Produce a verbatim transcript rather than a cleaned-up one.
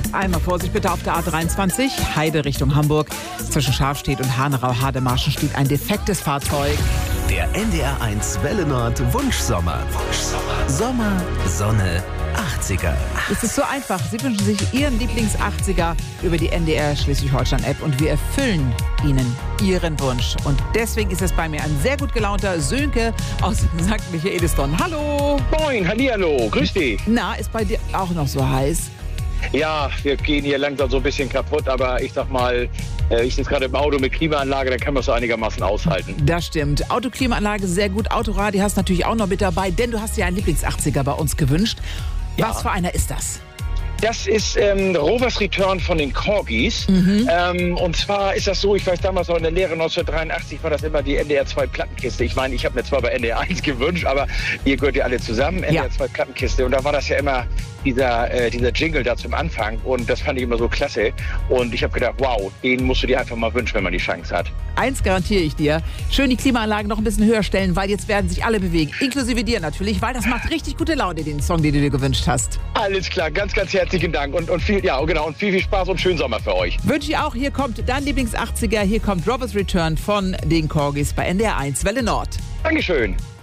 Einmal Vorsicht bitte auf der A dreiundzwanzig, Heide Richtung Hamburg. Zwischen Scharfstedt und Hanau-Hademarschen steht ein defektes Fahrzeug. Der N D R eins Welle Nord Wunschsommer. Wunschsommer. Sommer, Sonne, achtziger. Es ist so einfach. Sie wünschen sich Ihren Lieblings-achtziger über die N D R Schleswig-Holstein-App und wir erfüllen Ihnen Ihren Wunsch. Und deswegen ist es bei mir ein sehr gut gelaunter Sönke aus Sankt Michaelisdonn. Hallo! Moin, hallihallo, grüß dich. Na, ist bei dir auch noch so heiß? Ja, wir gehen hier langsam so ein bisschen kaputt, aber ich sag mal, ich sitze gerade im Auto mit Klimaanlage, dann kann man es so einigermaßen aushalten. Das stimmt. Autoklimaanlage sehr gut. Autoradio hast du natürlich auch noch mit dabei, denn du hast dir einen Lieblings-achtziger bei uns gewünscht. Ja. Was für einer ist das? Das ist ähm, Rovers Return von den Corgis. Mhm. Ähm, und zwar ist das so, ich weiß damals noch in der Lehre neunzehnhundertdreiundachtzig war das immer die N D R zwei Plattenkiste. Ich meine, ich habe mir zwar bei N D R eins gewünscht, aber ihr gehört ja alle zusammen, N D R zwei Plattenkiste. Und da war das ja immer dieser, äh, dieser Jingle da zum Anfang. Und das fand ich immer so klasse. Und ich habe gedacht, wow, den musst du dir einfach mal wünschen, wenn man die Chance hat. Eins garantiere ich dir. Schön die Klimaanlagen noch ein bisschen höher stellen, weil jetzt werden sich alle bewegen. Inklusive dir natürlich, weil das macht richtig gute Laune, den Song, den du dir gewünscht hast. Alles klar, ganz, ganz herzlichen Dank. Und, und viel, ja, genau, und viel, viel Spaß und schönen Sommer für euch. Wünsche ich auch. Hier kommt dein Lieblings-achtziger. Hier kommt Rovers Return von den Corgis bei N D R eins Welle Nord. Dankeschön.